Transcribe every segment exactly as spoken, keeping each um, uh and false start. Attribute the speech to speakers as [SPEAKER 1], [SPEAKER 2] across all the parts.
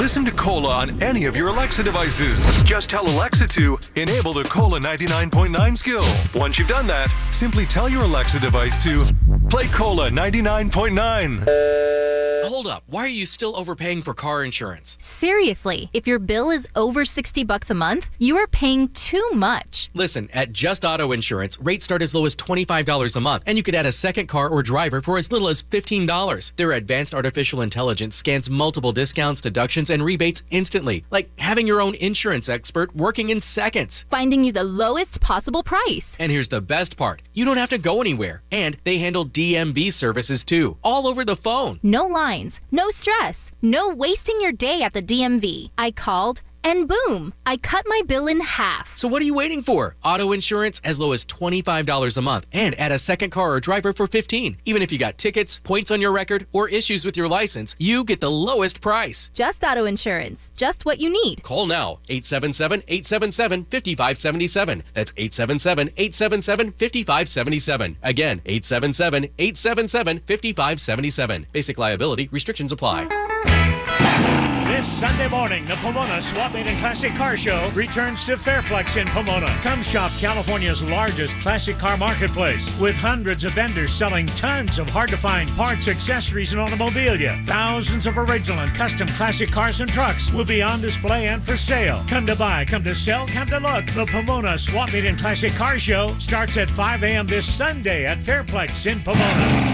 [SPEAKER 1] listen to Cola on any of your Alexa devices. Just tell Alexa to enable the Cola ninety-nine point nine skill. Once you've done that, simply tell your Alexa device to play Cola ninety-nine point nine.
[SPEAKER 2] Hold up. Why are you still overpaying for car insurance?
[SPEAKER 3] Seriously, if your bill is over sixty bucks a month, you are paying too much.
[SPEAKER 2] Listen, at Just Auto Insurance, rates start as low as twenty-five dollars a month, and you could add a second car or driver for as little as fifteen dollars. Their advanced artificial intelligence scans multiple discounts, deductions, and rebates instantly, like having your own insurance expert working in seconds.
[SPEAKER 3] Finding you the lowest possible price.
[SPEAKER 2] And here's the best part. You don't have to go anywhere, and they handle D M V services too, all over the phone.
[SPEAKER 3] No lines, no stress, no wasting your day at the D M V. I called, and boom, I cut my bill in half.
[SPEAKER 2] So what are you waiting for? Auto insurance as low as twenty-five dollars a month, and add a second car or driver for fifteen dollars. Even if you got tickets, points on your record, or issues with your license, you get the lowest price.
[SPEAKER 3] Just Auto Insurance, just what you need.
[SPEAKER 2] Call now, eight seven seven, eight seven seven, five five seven seven. That's eight seven seven, eight seven seven, five five seven seven. Again, eight seven seven, eight seven seven, five five seven seven. Basic liability restrictions apply.
[SPEAKER 4] This Sunday morning, the Pomona Swap Meet and Classic Car Show returns to Fairplex in Pomona. Come shop California's largest classic car marketplace with hundreds of vendors selling tons of hard-to-find parts, accessories, and automobilia. Thousands of original and custom classic cars and trucks will be on display and for sale. Come to buy, come to sell, come to look. The Pomona Swap Meet and Classic Car Show starts at five a.m. this Sunday at Fairplex in Pomona.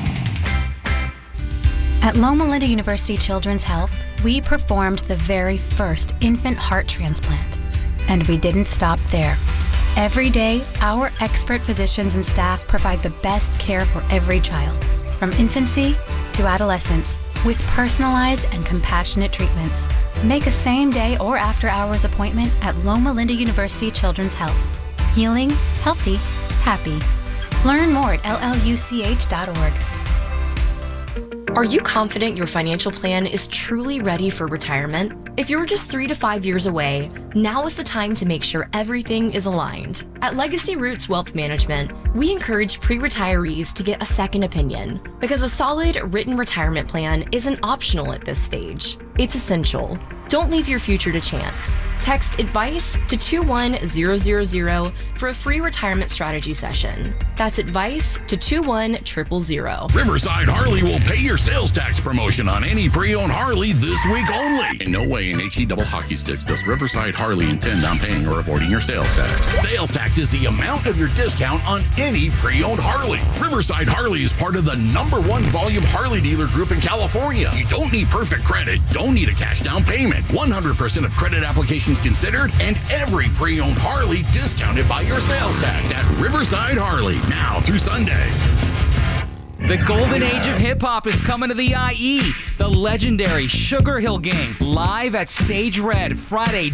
[SPEAKER 5] At Loma Linda University Children's Health, we performed the very first infant heart transplant. And we didn't stop there. Every day, our expert physicians and staff provide the best care for every child, from infancy to adolescence, with personalized and compassionate treatments. Make a same-day or after-hours appointment at Loma Linda University Children's Health. Healing, healthy, happy. Learn more at L L U C H dot org.
[SPEAKER 6] Are you confident your financial plan is truly ready for retirement? If you're just three to five years away, now is the time to make sure everything is aligned. At Legacy Roots Wealth Management, we encourage pre-retirees to get a second opinion because a solid written retirement plan isn't optional at this stage. It's essential. Don't leave your future to chance. Text ADVICE to two one zero zero zero for a free retirement strategy session. That's ADVICE to two one zero zero zero.
[SPEAKER 7] Riverside Harley will pay your sales tax promotion on any pre-owned Harley this week only. In no way in H E double hockey sticks does Riverside Harley intend on paying or avoiding your sales tax. Sales tax is the amount of your discount on any pre-owned Harley. Riverside Harley is part of the number one volume Harley dealer group in California. You don't need perfect credit, don't need a cash down payment. one hundred percent of credit applications considered, and every pre-owned Harley discounted by your sales tax at Riverside Harley, now through Sunday.
[SPEAKER 8] The golden age of hip-hop is coming to the I E. The legendary Sugar Hill Gang, live at Stage Red, Friday,